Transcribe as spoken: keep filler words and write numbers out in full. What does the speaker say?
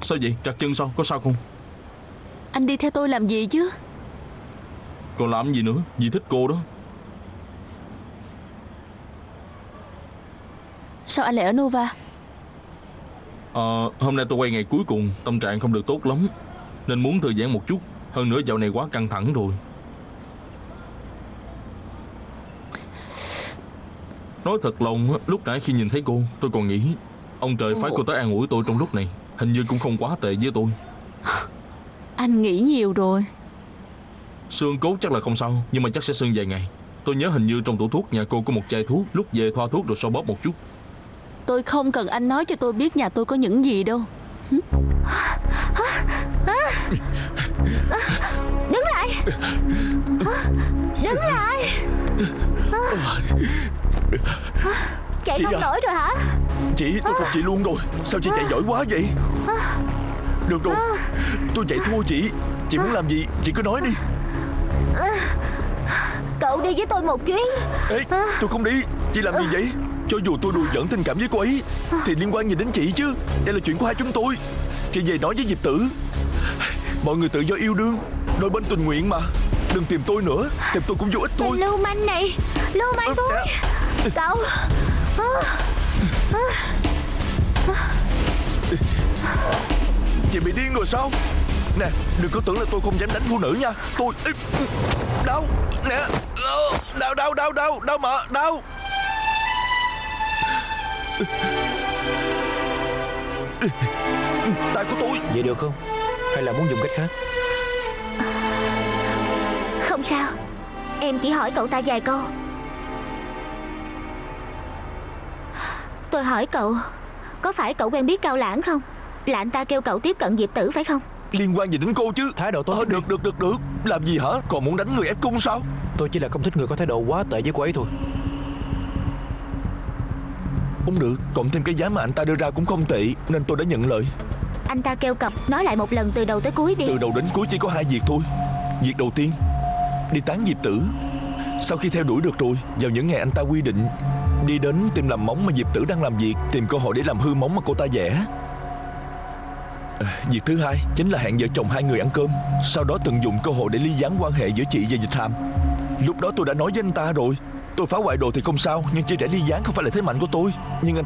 Sao vậy? Trật chân sao? Có sao không? Anh đi theo tôi làm gì chứ? Còn làm gì nữa? Dì thích cô đó. Sao anh lại ở Nova? Ờ, hôm nay tôi quay ngày cuối cùng, tâm trạng không được tốt lắm, nên muốn thư giãn một chút. Hơn nữa dạo này quá căng thẳng rồi. Nói thật lòng, lúc nãy khi nhìn thấy cô, tôi còn nghĩ ông trời phái cô tới an ủi tôi trong lúc này. Hình như cũng không quá tệ với tôi. Anh nghĩ nhiều rồi. Xương cốt chắc là không sao, nhưng mà chắc sẽ sưng vài ngày. Tôi nhớ hình như trong tủ thuốc nhà cô có một chai thuốc, lúc về thoa thuốc rồi xoa bóp một chút. Tôi không cần anh nói cho tôi biết nhà tôi có những gì đâu. Đứng lại! Đứng lại! Chạy chị không à, nổi rồi hả? Chị, tôi phục chị luôn rồi. Sao chị chạy giỏi quá vậy? Được rồi, tôi chạy thua chị. Chị muốn làm gì, chị cứ nói đi. Cậu đi với tôi một chuyến. Ê, tôi không đi. Chị làm gì vậy? Cho dù tôi đùa giỡn tình cảm với cô ấy thì liên quan gì đến chị chứ? Đây là chuyện của hai chúng tôi. Chị về nói với Diệp Tử. Mọi người tự do yêu đương, đôi bên tình nguyện mà. Đừng tìm tôi nữa, tìm tôi cũng vô ích thôi. Lưu manh này, lưu manh tôi. Cậu. Chị bị điên rồi sao? Nè, đừng có tưởng là tôi không dám đánh phụ nữ nha. Tôi... Đau. Nè. Đau, đau, đau, đau, đau mà, đau. Tay của tôi. Vậy được không? Hay là muốn dùng cách khác? Không sao. Em chỉ hỏi cậu ta vài câu. Tôi hỏi cậu, có phải cậu quen biết Cao Lãng không? Là anh ta kêu cậu tiếp cận Diệp Tử phải không? Liên quan gì đến cô chứ? Thái độ tốt. Ờ, được, được, được, được. Làm gì hả? Còn muốn đánh người ép cung sao? Tôi chỉ là không thích người có thái độ quá tệ với cô ấy thôi. Không được, cộng thêm cái giá mà anh ta đưa ra cũng không tệ, nên tôi đã nhận lời. Anh ta kêu cậu nói lại một lần từ đầu tới cuối đi. Từ đầu đến cuối chỉ có hai việc thôi. Việc đầu tiên, đi tán Diệp Tử. Sau khi theo đuổi được rồi, vào những ngày anh ta quy định, đi đến tìm làm móng mà Diệp Tử đang làm việc, tìm cơ hội để làm hư móng mà cô ta vẽ. à, Việc thứ hai chính là hẹn vợ chồng hai người ăn cơm, sau đó tận dụng cơ hội để ly gián quan hệ giữa chị và Dịch Hàm. Lúc đó tôi đã nói với anh ta rồi, tôi phá hoại đồ thì không sao, nhưng chia rẽ ly gián không phải là thế mạnh của tôi. Nhưng anh